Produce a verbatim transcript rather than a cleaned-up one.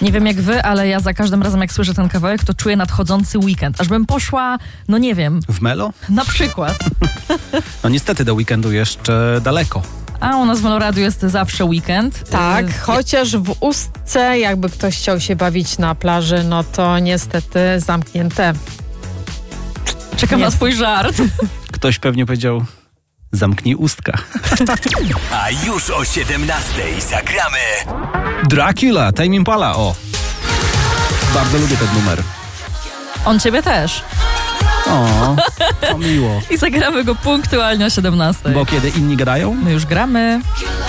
Nie wiem jak wy, ale ja za każdym razem jak słyszę ten kawałek, to czuję nadchodzący weekend. Aż bym poszła, no nie wiem. W Melo? Na przykład. No niestety do weekendu jeszcze daleko. A u nas w Meloradiu jest zawsze weekend. Tak, Y, chociaż w Ustce, jakby ktoś chciał się bawić na plaży, no to niestety zamknięte. Czekam na twój żart. Ktoś pewnie powiedział, zamknij ustka. A już o siedemnastej zagramy Dracula, Tame Impala, o. Bardzo lubię ten numer. On ciebie też. O, to miło. I zagramy go punktualnie o siedemnastej. Bo kiedy inni grają, My już gramy.